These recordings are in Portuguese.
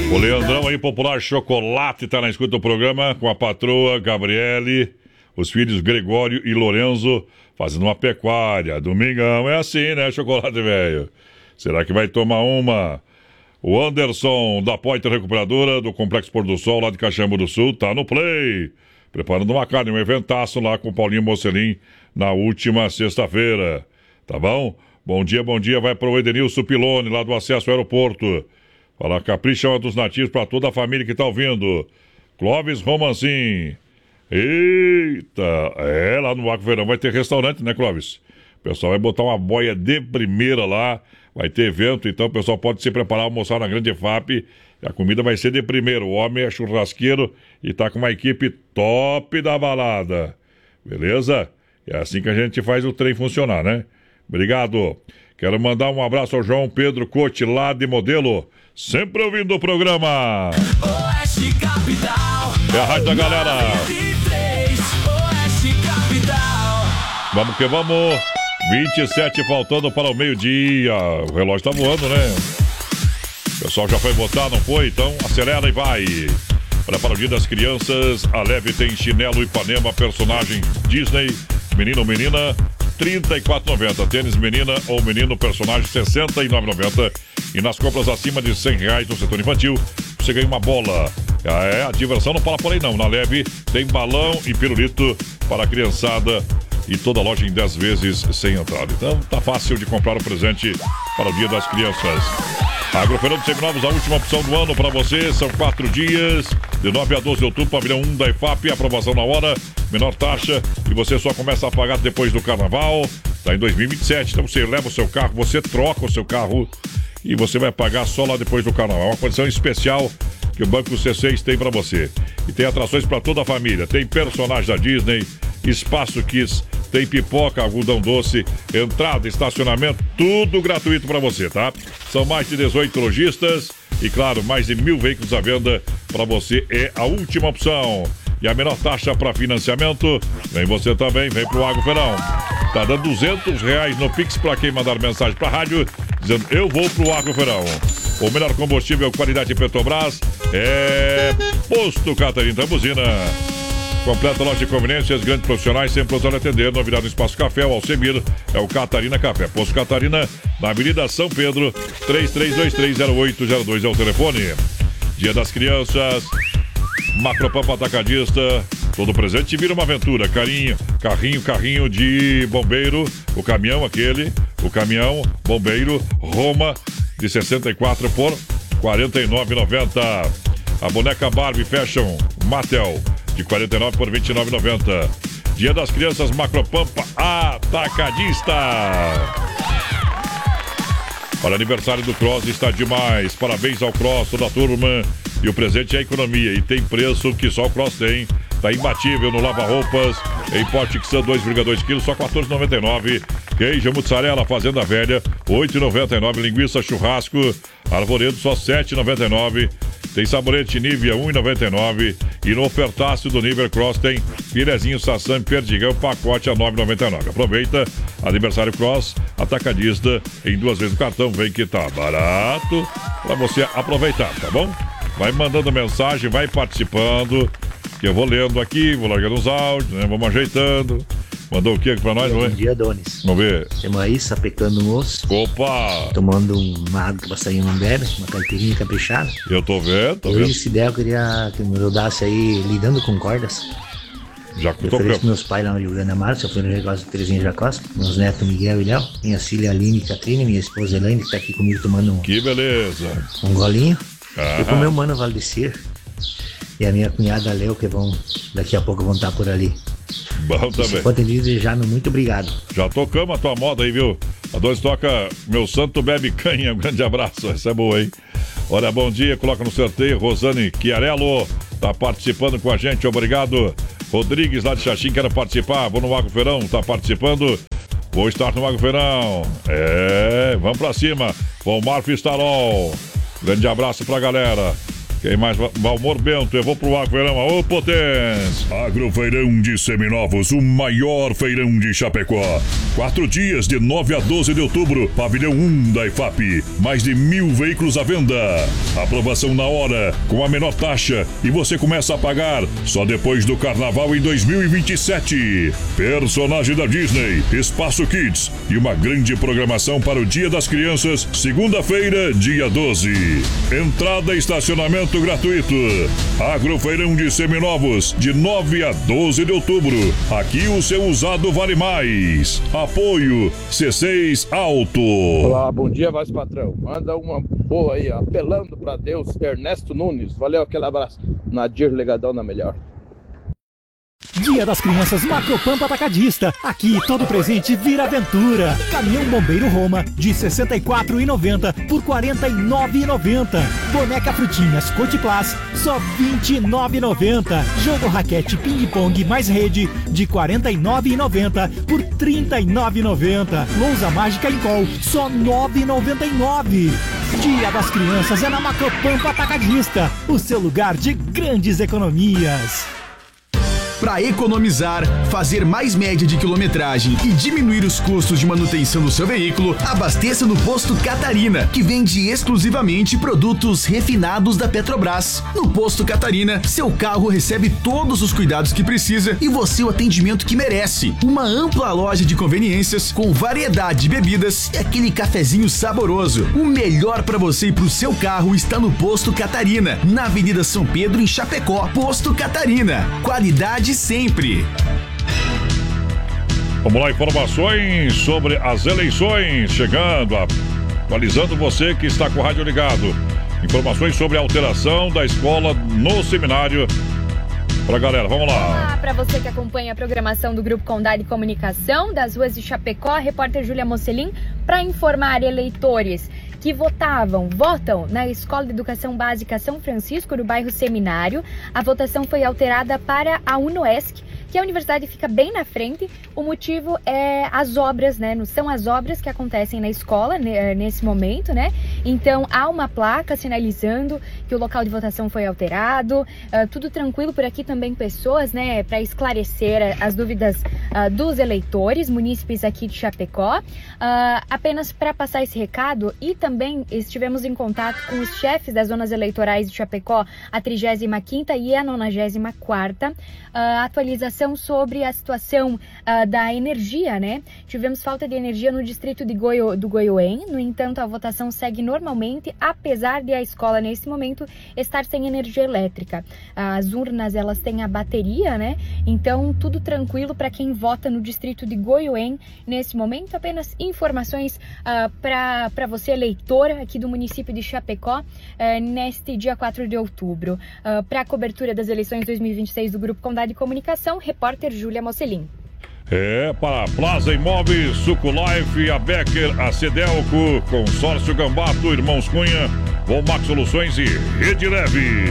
O Leandrão aí, Popular Chocolate, tá na escuta do programa com a patroa Gabriele, os filhos Gregório e Lorenzo, fazendo uma pecuária. Domingão é assim, né, chocolate velho? Será que vai tomar uma? O Anderson, da Poiter Recuperadora, do Complexo Pôr do Sol, lá de Caxambu do Sul, tá no play. Preparando uma carne, um eventaço lá com o Paulinho Mocelin na última sexta-feira. Tá bom? Bom dia, vai pro Edenilson Pilone, lá do acesso ao aeroporto. Fala, capricha uma dos nativos pra toda a família que tá ouvindo. Clóvis Romancin. Eita, lá no Arco Verão vai ter restaurante, né, Clóvis? O pessoal vai botar uma boia de primeira lá, vai ter evento, então o pessoal pode se preparar, almoçar na Grande FAP. A comida vai ser de primeiro. O homem é churrasqueiro e tá com uma equipe top da balada. Beleza? É assim que a gente faz o trem funcionar, né? Obrigado. Quero mandar um abraço ao João Pedro Cote, lá de Modelo. Sempre ouvindo o programa. Oeste Capital. É a rádio da galera. 93, Oeste Capital. Vamos que vamos. 27 faltando para o meio-dia. O relógio tá voando, né? O pessoal já foi votar, não foi? Então acelera e vai. Para o Dia das Crianças, a Leve tem chinelo Ipanema, personagem Disney, menino ou menina, R$ 34,90. Tênis menina ou menino, personagem R$ 69,90. E nas compras acima de R$100 no setor infantil, você ganha uma bola. A diversão não para por aí não. Na Leve tem balão e pirulito para a criançada. E toda loja em 10 vezes sem entrada. Então tá fácil de comprar o presente para o Dia das Crianças. Agrofeirão de Seminovos, a última opção do ano para você. São 4 dias, de 9 a 12 de outubro, pavilhão 1 da EFAP, aprovação na hora, menor taxa, e você só começa a pagar depois do carnaval. Tá em 2027, então você leva o seu carro, você troca o seu carro e você vai pagar só lá depois do carnaval. Uma condição especial que o Banco C6 tem para você. E tem atrações para toda a família. Tem personagens da Disney, Espaço Kids, tem pipoca, algodão doce, entrada, estacionamento, tudo gratuito para você, tá? São mais de 18 lojistas e, claro, mais de 1.000 veículos à venda. Para você é a última opção. E a menor taxa para financiamento, vem você também, vem pro Agrofeirão. Tá dando R$200 no Pix para quem mandar mensagem pra rádio, dizendo eu vou pro Agrofeirão. O melhor combustível, qualidade Petrobras, é Posto Catarina Buzina. Completa loja de conveniências, grandes profissionais, sempre pronto a atender. Novidade no Espaço Café, o Alcemir, é o Catarina Café. Posto Catarina, na Avenida São Pedro, 33230802 é o telefone. Dia das Crianças, Macropampa Atacadista, todo presente vira uma aventura. Carrinho de bombeiro, o caminhão bombeiro, Roma, de 64 por R$ 49,90. A boneca Barbie Fashion Mattel, de 49 por R$ 29,90. Dia das Crianças, Macropampa Atacadista. Para aniversário do Cross está demais. Parabéns ao Cross, toda a turma. E o presente é a economia. E tem preço que só o Cross tem. Tá imbatível no lava-roupas. Em pote que são 2,2 kg, só R$ 14,99. Queijo, mussarela, Fazenda Velha, R$ 8,99. Linguiça, churrasco, Arvoredo, só R$ 7,99. Tem sabonete Nivea, R$ 1,99. E no ofertácio do Nível Cross tem filezinho Sassami Perdigão, pacote a R$ 9,99. Aproveita, aniversário Cross, atacadista, em 2 vezes o cartão, vem que tá barato para você aproveitar, tá bom? Vai mandando mensagem, vai participando, que eu vou lendo aqui, vou largando os áudios, né? Vamos ajeitando. Mandou o que pra nós, não é? Bom dia, Donis. Vamos ver. Estamos aí, sapecando o osso. Opa! Tomando uma água que o passarinho não bebe, uma caipirinha caprichada. Eu tô vendo, Hoje, se der, eu queria que me ajudasse aí lidando com cordas. Já que eu tô Referente meus pais lá no Rio Grande do Norte, eu fui no negócio de Terezinha Jacosta, meus netos Miguel e Léo, minha filha Aline e Catrine, minha esposa Elaine, que tá aqui comigo tomando Que beleza! um golinho. Aham. E com meu mano Valdecir e a minha cunhada Leo, que daqui a pouco vão estar por ali. Bom também. Se pode desejar, muito obrigado. Já tocamos a tua moda aí, viu? A Dois toca Meu Santo Bebe Canha. Um grande abraço, essa é boa, hein? Olha, bom dia, coloca no sorteio. Rosane Chiarello tá participando com a gente, obrigado. Rodrigues lá de Xaxim, quero participar. Vou no Agrofeirão, tá participando. Vou estar no Agrofeirão. Vamos pra cima. Bom, Marfo Starol. Grande abraço pra galera. Quem mais? Valmor Bento, eu vou pro Agrofeirão. Ô, potência! Agrofeirão de Seminovos, o maior feirão de Chapecó. 4 dias de 9 a 12 de outubro, pavilhão 1 da IFAP. Mais de 1.000 veículos à venda. Aprovação na hora, com a menor taxa, e você começa a pagar só depois do Carnaval em 2027. Personagem da Disney, Espaço Kids e uma grande programação para o Dia das Crianças, segunda-feira, dia 12. Entrada e estacionamento gratuito. Agrofeirão de Seminovos, de 9 a 12 de outubro. Aqui o seu usado vale mais. Apoio C6 Auto. Olá, bom dia, voz patrão. Manda uma boa aí, apelando pra Deus, Ernesto Nunes. Valeu, aquele abraço. Nadir Legadão na melhor. Dia das Crianças Macropampa Atacadista. Aqui todo presente vira aventura. Caminhão Bombeiro Roma de R$ 64,90 por R$ 49,90. Boneca Frutinhas Cotiplás só R$ 29,90. Jogo raquete ping-pong mais rede de R$ 49,90 por R$ 39,90. Lousa mágica em col só R$ 9,99. Dia das Crianças é na Macropampa Atacadista, o seu lugar de grandes economias. Para economizar, fazer mais média de quilometragem e diminuir os custos de manutenção do seu veículo, abasteça no Posto Catarina, que vende exclusivamente produtos refinados da Petrobras. No Posto Catarina, seu carro recebe todos os cuidados que precisa e você o atendimento que merece. Uma ampla loja de conveniências com variedade de bebidas e aquele cafezinho saboroso. O melhor para você e para o seu carro está no Posto Catarina, na Avenida São Pedro, em Chapecó. Posto Catarina, qualidade sempre. Vamos lá, informações sobre as eleições chegando, atualizando você que está com o rádio ligado. Informações sobre a alteração da escola no seminário pra galera, vamos lá. Olá, para você que acompanha a programação do Grupo Condade Comunicação, das ruas de Chapecó, a repórter Júlia Mocelin, para informar eleitores que votam na Escola de Educação Básica São Francisco, no bairro Seminário. A votação foi alterada para a UNOESC, que a universidade fica bem na frente. O motivo é as obras, né? São as obras que acontecem na escola nesse momento, né? Então há uma placa sinalizando que o local de votação foi alterado. Tudo tranquilo por aqui, também pessoas, né? Para esclarecer as dúvidas dos eleitores, munícipes aqui de Chapecó. Apenas para passar esse recado, e também estivemos em contato com os chefes das zonas eleitorais de Chapecó, a 35ª e a 94ª. Atualização sobre a situação da energia, né? Tivemos falta de energia no distrito do Goiôem. No entanto, a votação segue normalmente, apesar de a escola nesse momento estar sem energia elétrica. As urnas, elas têm a bateria, né? Então tudo tranquilo para quem vota no distrito de Goiôem nesse momento. Apenas informações para você, eleitor aqui do município de Chapecó, neste dia 4 de outubro. Para a cobertura das eleições 2026 do Grupo Condade de Comunicação, repórter Júlia Mocelin. Para Plaza Imóveis, Sucolife, a Becker, a Cedelco, Consórcio Gambato, Irmãos Cunha, Volmax Soluções e Rede Leve.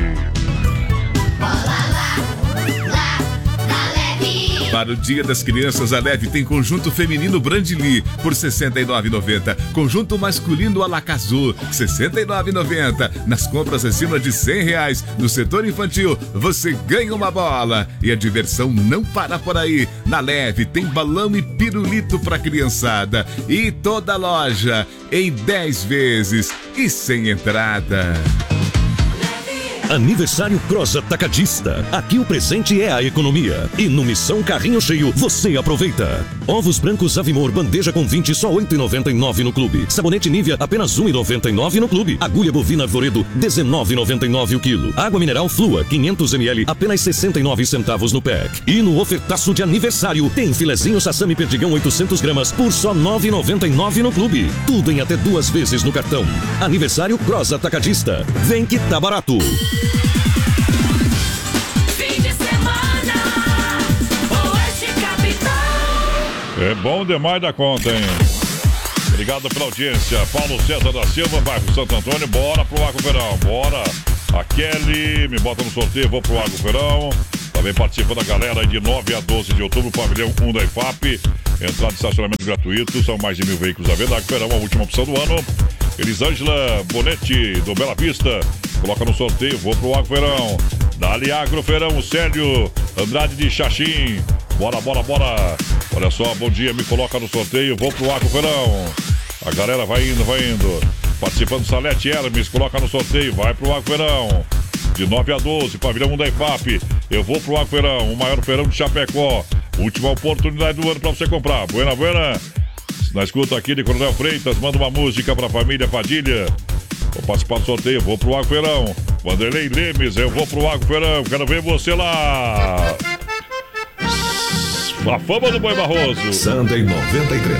Para o Dia das Crianças, a Leve tem conjunto feminino Brandly por R$ 69,90. Conjunto masculino Alacazul, R$ 69,90. Nas compras acima de R$ 100 no setor infantil, você ganha uma bola. E a diversão não para por aí. Na Leve tem balão e pirulito para criançada. E toda loja em 10 vezes e sem entrada. Aniversário Cross Atacadista. Aqui o presente é a economia. E no Missão Carrinho Cheio, você aproveita. Ovos brancos Avimor, bandeja com 20, só R$ 8,99 no clube. Sabonete Nivea, apenas R$ 1,99 no clube. Agulha bovina Voredo, R$ 19,99 o quilo. Água mineral Flua, 500 ml, apenas 69 centavos no pack. E no ofertaço de aniversário, tem filezinho Sassami Perdigão 800 gramas por só R$ 9,99 no clube. Tudo em até 2 vezes no cartão. Aniversário Cross Atacadista. Vem que tá barato. Fim de semana, Oeste Capital. É bom demais da conta, hein? Obrigado pela audiência. Paulo César da Silva, bairro Santo Antônio. Bora pro Agrofeirão, bora. A Kelly me bota no sorteio, vou pro Agrofeirão. Também participando a galera aí de 9 a 12 de outubro, pavilhão 1 da IFAP. Entrada de estacionamento gratuito, são mais de 1.000 veículos à venda. Agrofeirão, a última opção do ano. Elisângela Bonetti, do Bela Vista. coloca no sorteio, vou pro Agrofeirão. Dali Agrofeirão, Célio Andrade de Xaxim. Bora. Olha só, bom dia, me coloca no sorteio, vou pro Agrofeirão. A galera vai indo. Participando, Salete Hermes, coloca no sorteio, vai pro Agrofeirão. De 9 a 12, pavilhão 1 da IFAP. Eu vou pro Agrofeirão, o maior feirão de Chapecó. Última oportunidade do ano pra você comprar. Buena. Na escuta aqui de Coronel Freitas, manda uma música pra família Padilha. Vou participar do sorteio, vou pro Agrofeirão. Vanderlei Lemes, eu vou pro Agrofeirão. Quero ver você lá. A fama do Boi Barroso. Sunday 93.